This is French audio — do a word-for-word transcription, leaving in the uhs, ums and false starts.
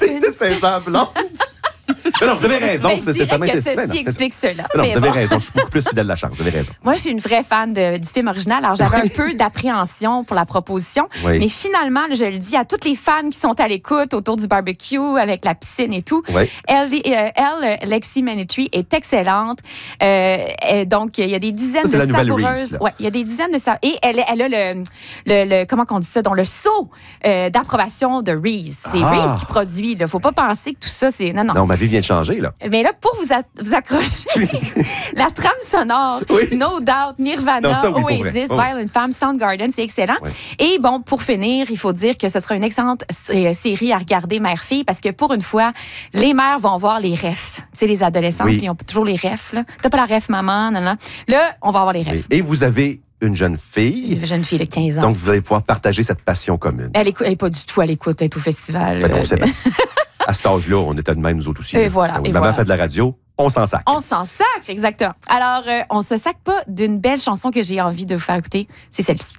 de Saint-Jean blonde. Non, non, vous avez raison, Ben, c'est je ça dirais que m'intéresse. ceci explique cela. Non, mais vous avez bon. raison, je suis beaucoup plus fidèle de la chance, vous avez raison. Moi, je suis une vraie fan de- du film original. Alors, j'avais un peu d'appréhension pour la proposition. Oui. Mais finalement, je le dis à toutes les fans qui sont à l'écoute autour du barbecue, avec la piscine et tout. Oui. Elle, euh, elle, Lexi Manitry, est excellente. Euh, et donc, il y a des dizaines Ça, c'est de la nouvelle savoureuses. Reese, là. Ouais, il y a des dizaines de savoureuses. Et elle, elle a le, le, le- comment on dit ça, donc le sceau euh, d'approbation de Reese. C'est Ah. Reese qui produit. Il ne faut pas penser que tout ça, c'est... Non, non. Non, ma vie vient de changer, là. Mais là, pour vous, a- vous accrocher, la trame sonore, Oui. No Doubt, Nirvana, Non, ça, oui, pour vrai. Oasis, Oh. Violent Femmes, Soundgarden, c'est excellent. Ouais. Et bon, pour finir, il faut dire que ce sera une excellente euh, série à regarder, mère-fille, parce que pour une fois, les mères vont voir les refs. Tu sais, les adolescentes, Oui. ils ont toujours les refs, là. T'as pas la ref maman, non, non. Là, on va avoir les refs. Et vous avez une jeune fille, Une jeune fille de quinze ans. donc vous allez pouvoir partager cette passion commune. Elle, écoute, elle est pas du tout à l'écoute, elle est au festival. Ben, on euh, sait bien. À cet âge-là, on était de même, nous autres aussi. Et là. voilà, Ah oui, et maman voilà. fait de la radio, on s'en sac. On s'en sacre, exactement. Alors, euh, on se sac pas d'une belle chanson que j'ai envie de vous faire écouter. C'est celle-ci.